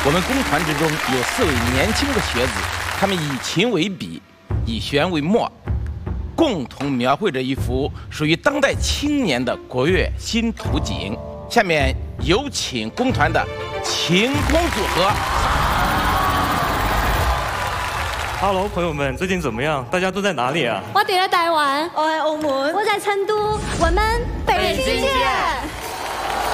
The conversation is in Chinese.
我们工团之中有4位年轻的学子，他们以琴为笔，以弦为墨，共同描绘着一幅属于当代青年的国乐新图景。下面有请工团的琴工组合。 Hello， 朋友们，最近怎么样？大家都在哪里啊？ 我哋喺台灣， 我喺澳門， 我在成都，我們北京見。